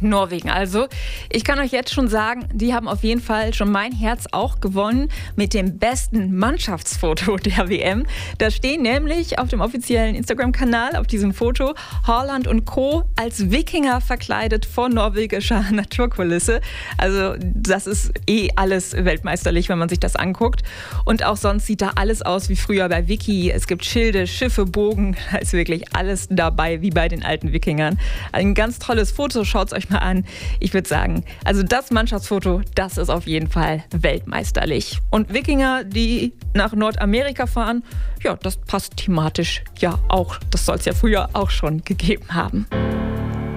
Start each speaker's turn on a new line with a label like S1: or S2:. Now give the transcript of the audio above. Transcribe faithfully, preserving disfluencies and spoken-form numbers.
S1: Norwegen also. Ich kann euch jetzt schon sagen, die haben auf jeden Fall schon mein Herz auch gewonnen mit dem besten Mannschaftsfoto der W M. Da stehen nämlich auf dem offiziellen Instagram-Kanal auf diesem Foto Haaland und Co. als Wikinger verkleidet vor norwegischer Naturkulisse. Also das ist eh alles weltmeisterlich, wenn man sich das anguckt. Und auch sonst sieht da alles aus wie früher bei Wiki. Es gibt Schilde, Schiffe, Bogen. Da ist wirklich alles dabei, wie bei den alten Wikingern. Ein ganz tolles Foto, schaut es euch mal an. Ich würde sagen, also das Mannschaftsfoto, das ist auf jeden Fall weltmeisterlich. Und Wikinger, die nach Nordamerika fahren, ja, das passt thematisch ja auch. Das soll es ja früher auch schon gegeben haben.